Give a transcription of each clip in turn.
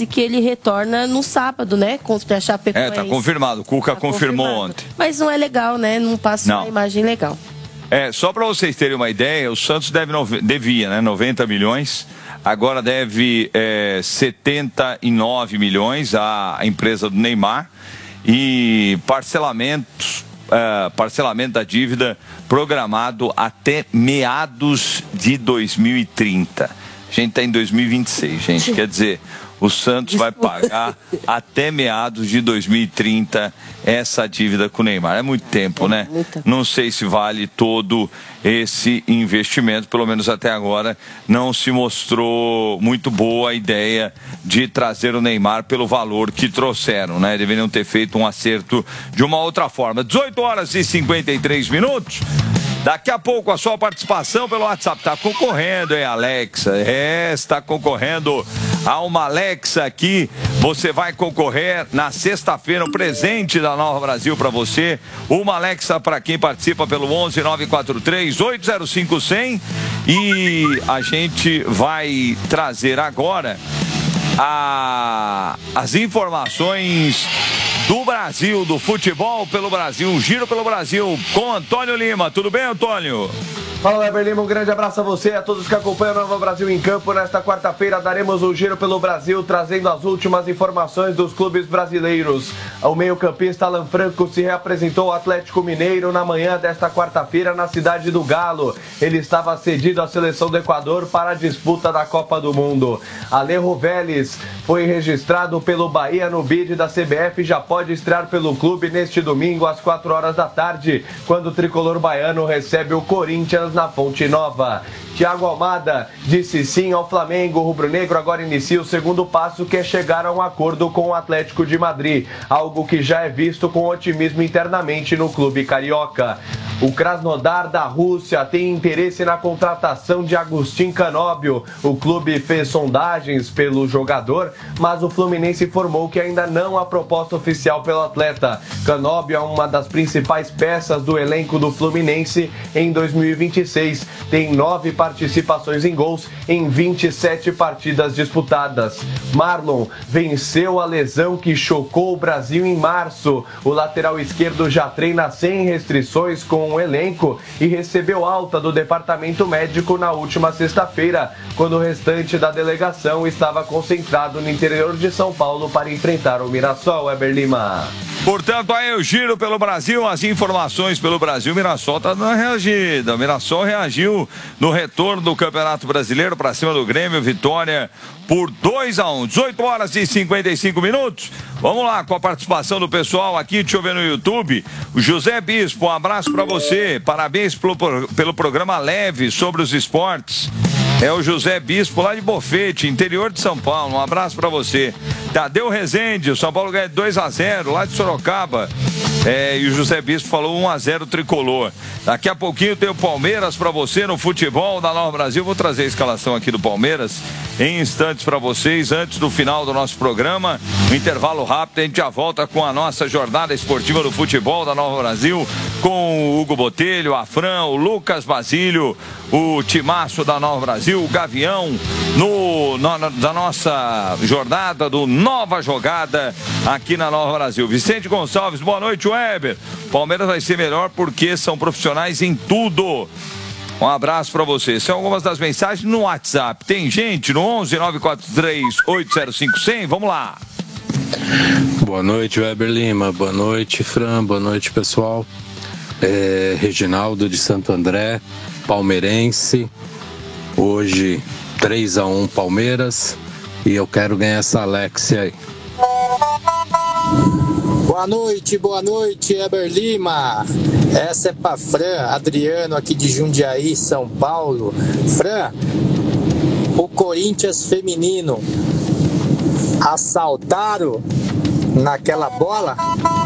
parece que ele retorna no sábado, né? Contra a Chapecoense. Tá confirmado. O Cuca confirmou ontem. Mas não é legal, né? Não passa uma imagem legal. Só para vocês terem uma ideia, o Santos devia, né, 90 milhões, agora deve 79 milhões à empresa do Neymar e parcelamento da dívida programado até meados de 2030. A gente está em 2026, gente, quer dizer... O Santos vai pagar até meados de 2030 essa dívida com o Neymar. É muito tempo, né? Não sei se vale todo esse investimento, pelo menos até agora não se mostrou muito boa a ideia de trazer o Neymar pelo valor que trouxeram, né? Deveriam ter feito um acerto de uma outra forma. 18 horas e 53 minutos. Daqui a pouco a sua participação pelo WhatsApp. Está concorrendo, hein, Alexa? Está concorrendo a uma Alexa aqui. Você vai concorrer na sexta-feira, um presente da Nova Brasil para você. Uma Alexa para quem participa pelo 11-943-805-100. E a gente vai trazer agora as informações do Brasil, do futebol pelo Brasil, um giro pelo Brasil com Antônio Lima. Tudo bem, Antônio? Fala, Weber Lima, um grande abraço a você e a todos que acompanham o Nova Brasil em Campo. Nesta quarta-feira daremos um giro pelo Brasil, trazendo as últimas informações dos clubes brasileiros. O meio-campista Alan Franco se reapresentou ao Atlético Mineiro na manhã desta quarta-feira na cidade do Galo. Ele estava cedido à seleção do Equador para a disputa da Copa do Mundo. Alejo Vélez foi registrado pelo Bahia no bid da CBF e já pode estrear pelo clube neste domingo às 4 horas da tarde, quando o tricolor baiano recebe o Corinthians na Fonte Nova. Thiago Almada disse sim ao Flamengo. O rubro-negro agora inicia o segundo passo, que é chegar a um acordo com o Atlético de Madrid, algo que já é visto com otimismo internamente no clube carioca. O Krasnodar da Rússia tem interesse na contratação de Agustin Canóbio. O clube fez sondagens pelo jogador, mas o Fluminense informou que ainda não há proposta oficial pelo atleta. Canóbio é uma das principais peças do elenco do Fluminense em 2026. Tem 9 participações em gols em 27 partidas disputadas. Marlon venceu a lesão que chocou o Brasil em março. O lateral esquerdo já treina sem restrições com o elenco e recebeu alta do departamento médico na última sexta-feira, quando o restante da delegação estava concentrado no interior de São Paulo para enfrentar o Mirassol. Weber Lima. Portanto, aí o giro pelo Brasil, as informações pelo Brasil. O Mirassol está dando uma reagida. O Mirassol reagiu no retorno do Campeonato Brasileiro para cima do Grêmio, vitória por 2-1. 18 horas e 55 minutos. Vamos lá com a participação do pessoal aqui. Deixa eu ver no YouTube. O José Bispo, um abraço para você. Parabéns pelo programa leve sobre os esportes. É o José Bispo lá de Bofete, interior de São Paulo. Um abraço para você. Tadeu Rezende, o São Paulo ganha 2-0 lá de Sorocaba. E o José Bispo falou 1-0 tricolor. Daqui a pouquinho tem o Palmeiras para você no futebol da Nova Brasil. Vou trazer a escalação aqui do Palmeiras em instantes para vocês, antes do final do nosso programa. Um intervalo rápido, a gente já volta com a nossa jornada esportiva do futebol da Nova Brasil, com o Hugo Botelho, a Fran, o Lucas Basílio, o timaço da Nova Brasil, o Gavião, da nossa jornada do Nova Jogada aqui na Nova Brasil. Vicente Gonçalves, boa noite, Weber. Palmeiras vai ser melhor porque são profissionais em tudo. Um abraço para você. São algumas das mensagens no WhatsApp. Tem gente no 11-943-805-100. Vamos lá. Boa noite, Weber Lima. Boa noite, Fran. Boa noite, pessoal. Reginaldo de Santo André, palmeirense. Hoje 3-1 Palmeiras. E eu quero ganhar essa Alexia aí. Boa noite, Weber Lima. Essa é pra Fran, Adriano aqui de Jundiaí, São Paulo. Fran, o Corinthians feminino assaltaram naquela bola?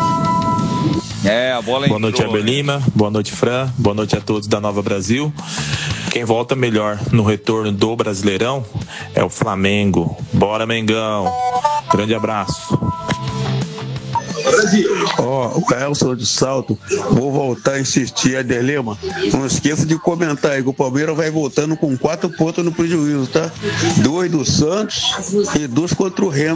A bola entrou. Boa noite, Weber Lima. Boa noite, Fran. Boa noite a todos da Nova Brasil. Quem volta melhor no retorno do Brasileirão é o Flamengo. Bora, Mengão. Grande abraço. O Carlson de Salto, vou voltar a insistir, Adelema. Não esqueça de comentar aí que o Palmeiras vai voltando com 4 pontos no prejuízo, tá? 2 do Santos e 2 contra o Remo.